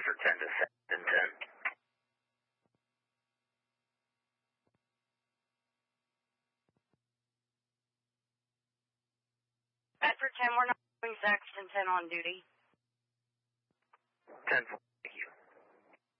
Bedford 10 to 7 and 10. Bedford 10, we're not doing Saxton 10 on duty. 10-4.